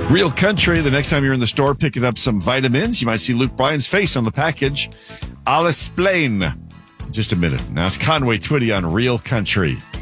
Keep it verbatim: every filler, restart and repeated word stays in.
Real Country. The next time you're in the store picking up some vitamins, you might see Luke Bryan's face on the package. I'll explain. Just a minute. Now it's Conway Twitty on Real Country.